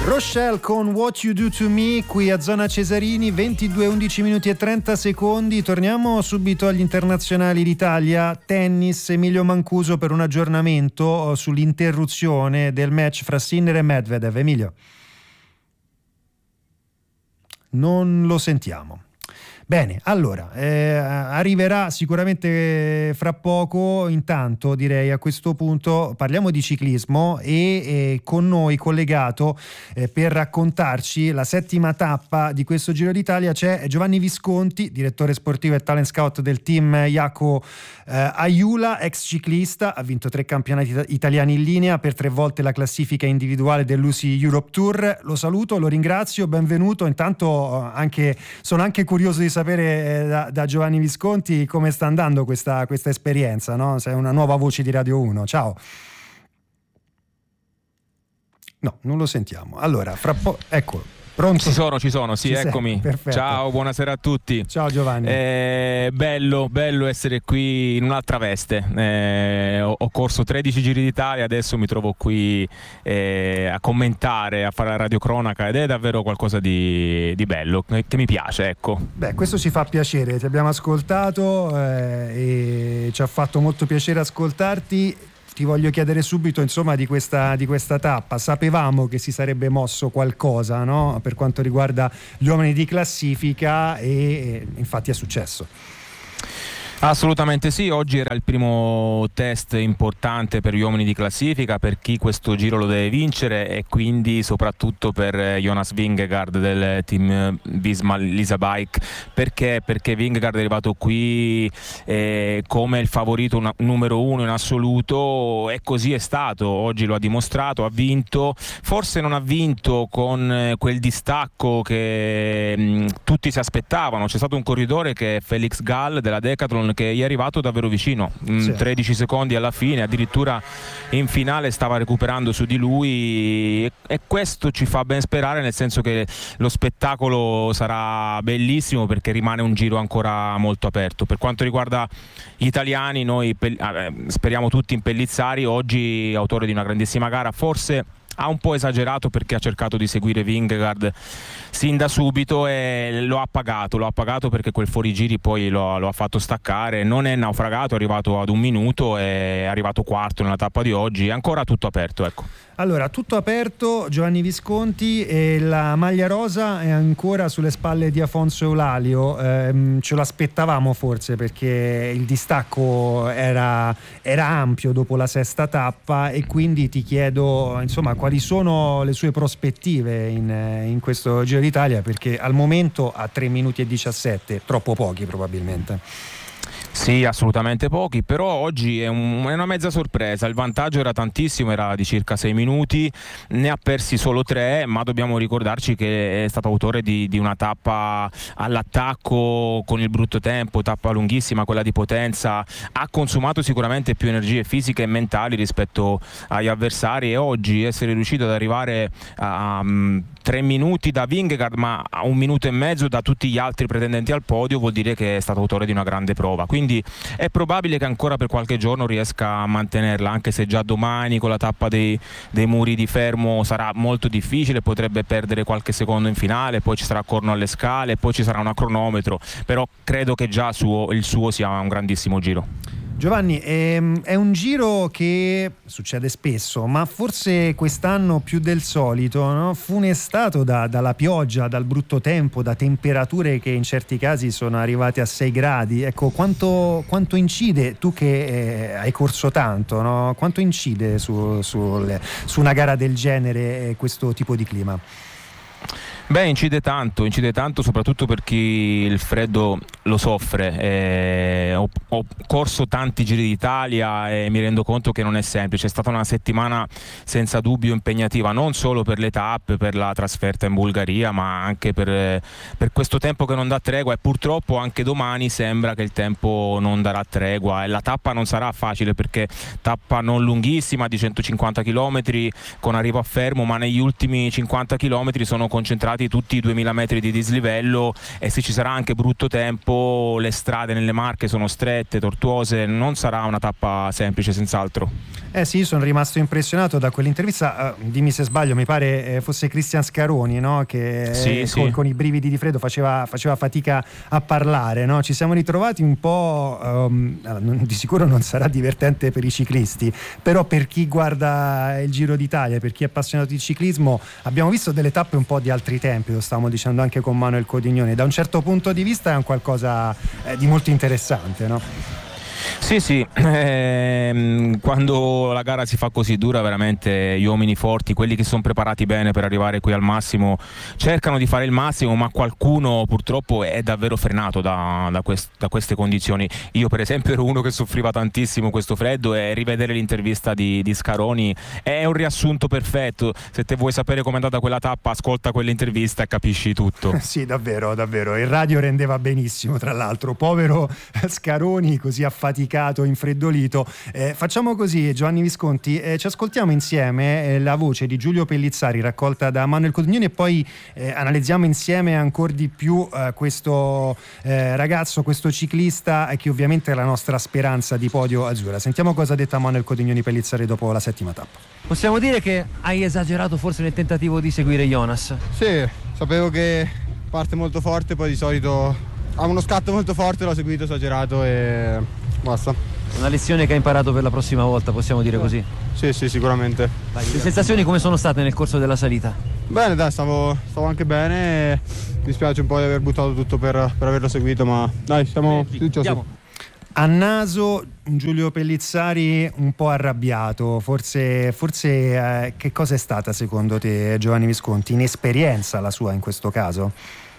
Rochelle con What You Do To Me qui a Zona Cesarini, 22, 11 minuti e 30 secondi. Torniamo subito agli internazionali d'Italia. Tennis, Emilio Mancuso per un aggiornamento sull'interruzione del match fra Sinner e Medvedev. Emilio. Non lo sentiamo. Bene, allora, arriverà sicuramente fra poco. Intanto direi a questo punto parliamo di ciclismo e con noi collegato per raccontarci la settima tappa di questo Giro d'Italia c'è Giovanni Visconti, direttore sportivo e talent scout del team Jaco Aiula, ex ciclista, ha vinto 3 campionati italiani in linea, per 3 volte la classifica individuale dell'UCI Europe Tour. Lo saluto, lo ringrazio, benvenuto. Intanto sono anche curioso di sapere da Giovanni Visconti come sta andando questa esperienza, no? Sei una nuova voce di Radio 1. Ciao. No, non lo sentiamo. Allora, eccolo. Pronto? Ci sono, sì, eccomi. Ciao, buonasera a tutti. Ciao Giovanni. Bello essere qui in un'altra veste. Ho corso 13 Giri d'Italia, adesso mi trovo qui a commentare, a fare la radiocronaca ed è davvero qualcosa di bello, che mi piace, ecco. Beh, questo ci fa piacere, ti abbiamo ascoltato e ci ha fatto molto piacere ascoltarti. Ti voglio chiedere subito, insomma, di questa tappa. Sapevamo che si sarebbe mosso qualcosa, no? Per quanto riguarda gli uomini di classifica e infatti è successo. Assolutamente sì, oggi era il primo test importante per gli uomini di classifica, per chi questo giro lo deve vincere e quindi soprattutto per Jonas Vingegaard del team Visma Lease a Bike. Perché Vingegaard è arrivato qui come il favorito numero 1 in assoluto e così è stato. Oggi lo ha dimostrato, ha vinto, forse non ha vinto con quel distacco che tutti si aspettavano. C'è stato un corridore che è Felix Gall della Decathlon che gli è arrivato davvero vicino, sì. 13 secondi alla fine, addirittura in finale stava recuperando su di lui e questo ci fa ben sperare, nel senso che lo spettacolo sarà bellissimo perché rimane un giro ancora molto aperto. Per quanto riguarda gli italiani, noi speriamo tutti in Pellizzari, oggi autore di una grandissima gara, forse ha un po' esagerato perché ha cercato di seguire Vingegaard sin da subito e lo ha pagato perché quel fuorigiri poi lo ha fatto staccare. Non è naufragato, è arrivato ad 1 minuto, è arrivato quarto nella tappa di oggi, è ancora tutto aperto, ecco. Allora, tutto aperto, Giovanni Visconti, e la maglia rosa è ancora sulle spalle di Afonso Eulalio. Ce lo aspettavamo forse perché il distacco era ampio dopo la sesta tappa e quindi ti chiedo, insomma, quali sono le sue prospettive in questo Giro d'Italia, perché al momento ha 3 minuti e 17, troppo pochi probabilmente. Sì, assolutamente pochi, però oggi è una mezza sorpresa. Il vantaggio era tantissimo, era di circa 6 minuti, ne ha persi solo 3, ma dobbiamo ricordarci che è stato autore di una tappa all'attacco con il brutto tempo, tappa lunghissima, quella di Potenza. Ha consumato sicuramente più energie fisiche e mentali rispetto agli avversari e oggi essere riuscito ad arrivare a 3 minuti da Vingegaard ma a 1 minuto e mezzo da tutti gli altri pretendenti al podio vuol dire che è stato autore di una grande prova. Quindi è probabile che ancora per qualche giorno riesca a mantenerla, anche se già domani con la tappa dei muri di Fermo sarà molto difficile, potrebbe perdere qualche secondo in finale, poi ci sarà Corno alle Scale, poi ci sarà un cronometro, però credo che già il suo sia un grandissimo giro. Giovanni, è un giro che succede spesso, ma forse quest'anno più del solito, no? Funestato dalla pioggia, dal brutto tempo, da temperature che in certi casi sono arrivate a 6 gradi. Ecco, quanto incide, tu che hai corso tanto, no? Quanto incide su una gara del genere questo tipo di clima? Beh, incide tanto soprattutto per chi il freddo lo soffre. Ho corso tanti Giri d'Italia e mi rendo conto che non è semplice. È stata una settimana senza dubbio impegnativa, non solo per le tappe, per la trasferta in Bulgaria, ma anche per questo tempo che non dà tregua, e purtroppo anche domani sembra che il tempo non darà tregua e la tappa non sarà facile, perché tappa non lunghissima di 150 km con arrivo a Fermo, ma negli ultimi 50 km sono concentrati stati tutti i 2000 metri di dislivello, e se ci sarà anche brutto tempo, le strade nelle Marche sono strette, tortuose, non sarà una tappa semplice senz'altro. Sì, sono rimasto impressionato da quell'intervista, dimmi se sbaglio, mi pare fosse Cristian Scaroni, no? Che sì. Con i brividi di freddo faceva fatica a parlare, no? Ci siamo ritrovati un po', di sicuro non sarà divertente per i ciclisti, però per chi guarda il Giro d'Italia, per chi è appassionato di ciclismo, abbiamo visto delle tappe un po' di altri tempi, lo stavamo dicendo anche con Manuel Codignoni, da un certo punto di vista è un qualcosa di molto interessante, no? Sì, quando la gara si fa così dura, veramente gli uomini forti, quelli che sono preparati bene per arrivare qui al massimo, cercano di fare il massimo, ma qualcuno purtroppo è davvero frenato da queste condizioni. Io per esempio ero uno che soffriva tantissimo questo freddo, e rivedere l'intervista di Scaroni è un riassunto perfetto. Se te vuoi sapere com'è andata quella tappa, ascolta quell'intervista e capisci tutto. Sì, davvero, il radio rendeva benissimo, tra l'altro, povero Scaroni, così affaticato, infreddolito. Facciamo così, Giovanni Visconti, ci ascoltiamo insieme la voce di Giulio Pellizzari raccolta da Manuel Codignoni, e poi analizziamo insieme ancora di più questo ragazzo, questo ciclista, che ovviamente è la nostra speranza di podio azzurra. Sentiamo cosa ha detto Manuel Codignoni Pellizzari dopo la settima tappa. Possiamo dire che hai esagerato forse nel tentativo di seguire Jonas? Sì, sapevo che parte molto forte, poi di solito ha uno scatto molto forte, l'ho seguito, esagerato e basta. Una lezione che hai imparato per la prossima volta, possiamo dire così? Sì, sicuramente. Le sensazioni come sono state nel corso della salita? Bene, dai, stavo anche bene, mi spiace un po' di aver buttato tutto per averlo seguito, ma dai, siamo fiduciosi. A naso Giulio Pellizzari un po' arrabbiato, forse che cosa è stata secondo te, Giovanni Visconti? Inesperienza la sua in questo caso?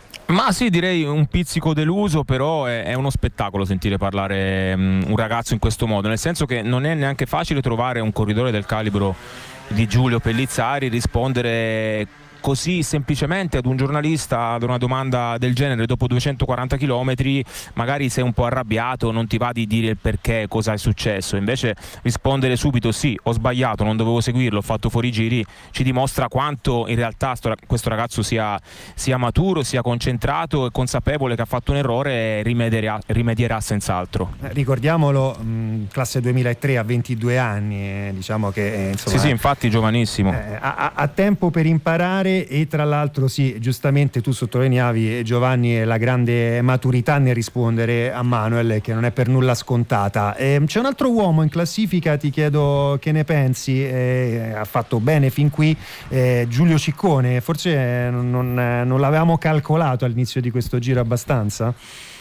Ma sì, direi un pizzico deluso, però è uno spettacolo sentire parlare un ragazzo in questo modo, nel senso che non è neanche facile trovare un corridore del calibro di Giulio Pellizzari rispondere così semplicemente ad un giornalista, ad una domanda del genere dopo 240 km. Magari sei un po' arrabbiato, non ti va di dire il perché, cosa è successo, invece rispondere subito sì, ho sbagliato, non dovevo seguirlo, ho fatto fuori giri, ci dimostra quanto in realtà questo ragazzo sia maturo, sia concentrato e consapevole che ha fatto un errore, e rimedierà senz'altro. Ricordiamolo, classe 2003, a 22 anni, diciamo che insomma, sì, infatti giovanissimo, ha tempo per imparare. E tra l'altro sì, giustamente tu sottolineavi, Giovanni, la grande maturità nel rispondere a Manuel, che non è per nulla scontata. C'è un altro uomo in classifica, ti chiedo che ne pensi, ha fatto bene fin qui, Giulio Ciccone, forse non l'avevamo calcolato all'inizio di questo giro abbastanza?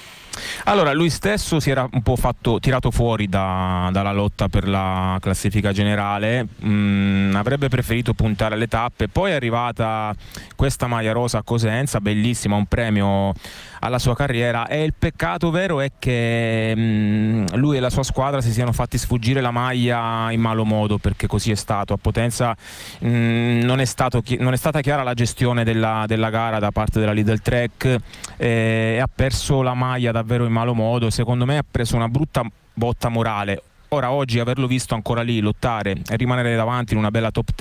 Allora, lui stesso si era un po' tirato fuori dalla lotta per la classifica generale, avrebbe preferito puntare alle tappe, poi è arrivata questa maglia rosa a Cosenza, bellissima, un premio alla sua carriera, e il peccato vero è che lui e la sua squadra si siano fatti sfuggire la maglia in malo modo, perché così è stato. A Potenza non è stata chiara la gestione della gara da parte della Lidl Trek, e ha perso la maglia davvero in malo modo. Secondo me ha preso una brutta botta morale. Ora, oggi averlo visto ancora lì lottare e rimanere davanti in una bella top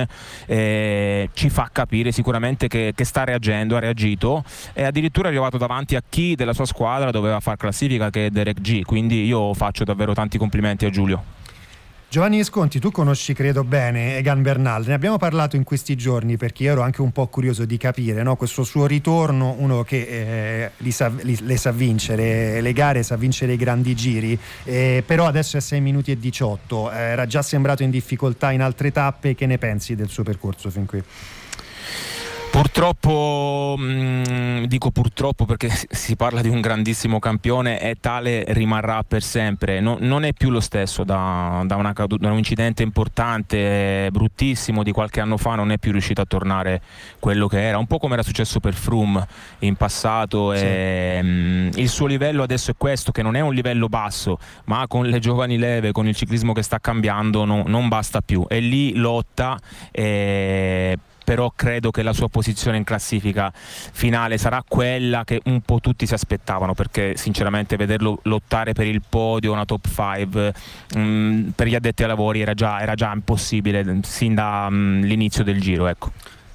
10 ci fa capire sicuramente che sta reagendo, ha reagito, e addirittura è arrivato davanti a chi della sua squadra doveva far classifica, che è Derek G, quindi io faccio davvero tanti complimenti a Giulio. Giovanni Visconti, tu conosci credo bene Egan Bernal, ne abbiamo parlato in questi giorni perché io ero anche un po' curioso di capire, no? Questo suo ritorno, uno che le sa vincere le gare, sa vincere i grandi giri, però adesso è 6 minuti e 18, era già sembrato in difficoltà in altre tappe. Che ne pensi del suo percorso fin qui? Purtroppo, dico purtroppo perché si parla di un grandissimo campione e tale rimarrà per sempre. Non è più lo stesso da un incidente importante, bruttissimo di qualche anno fa, non è più riuscito a tornare quello che era, un po' come era successo per Froome in passato. Sì. Il suo livello adesso è questo, che non è un livello basso, ma con le giovani leve, con il ciclismo che sta cambiando, non basta più, e lì lotta. Però credo che la sua posizione in classifica finale sarà quella che un po' tutti si aspettavano, perché sinceramente vederlo lottare per il podio, una top 5 per gli addetti ai lavori era già impossibile sin dall'inizio del giro, ecco.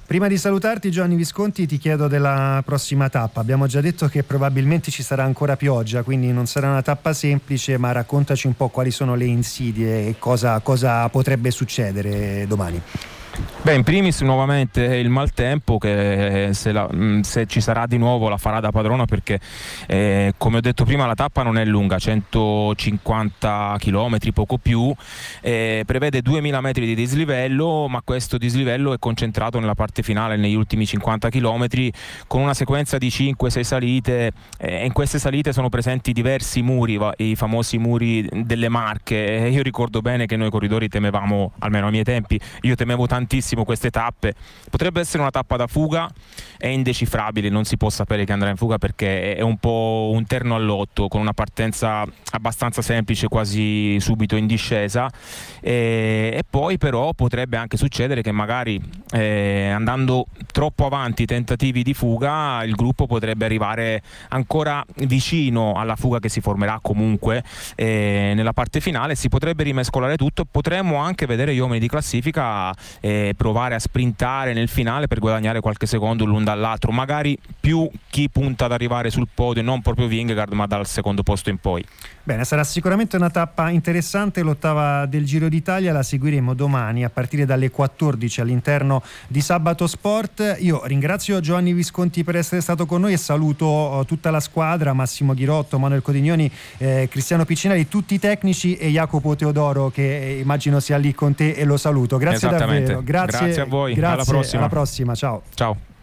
Prima di salutarti, Giovanni Visconti, ti chiedo della prossima tappa. Abbiamo già detto che probabilmente ci sarà ancora pioggia, quindi non sarà una tappa semplice, ma raccontaci un po' quali sono le insidie e cosa potrebbe succedere domani. Beh, in primis nuovamente il maltempo che se ci sarà di nuovo la farà da padrona, perché come ho detto prima la tappa non è lunga, 150 km, poco più, prevede 2000 metri di dislivello, ma questo dislivello è concentrato nella parte finale, negli ultimi 50 km, con una sequenza di 5-6 salite, e in queste salite sono presenti diversi muri, i famosi muri delle Marche. Io ricordo bene che noi corridori temevamo, almeno ai miei tempi, io temevo tantissimo queste tappe. Potrebbe essere una tappa da fuga, è indecifrabile, non si può sapere che andrà in fuga perché è un po' un terno al lotto, con una partenza abbastanza semplice, quasi subito in discesa, e poi però potrebbe anche succedere che magari andando troppo avanti i tentativi di fuga, il gruppo potrebbe arrivare ancora vicino alla fuga che si formerà comunque nella parte finale, si potrebbe rimescolare tutto, potremmo anche vedere gli uomini di classifica provare a sprintare nel finale per guadagnare qualche secondo l'un dall'altro, magari più chi punta ad arrivare sul podio, non proprio Vingegaard, ma dal secondo posto in poi. Bene, sarà sicuramente una tappa interessante, l'ottava del Giro d'Italia, la seguiremo domani a partire dalle 14 all'interno di Sabato Sport. Io ringrazio Giovanni Visconti per essere stato con noi e saluto tutta la squadra, Massimo Ghirotto, Manuel Codignoni, Cristiano Piccinelli, tutti i tecnici e Jacopo Teodoro che immagino sia lì con te, e lo saluto. Grazie davvero. Grazie a voi, grazie, alla prossima. Alla prossima, ciao. Ciao.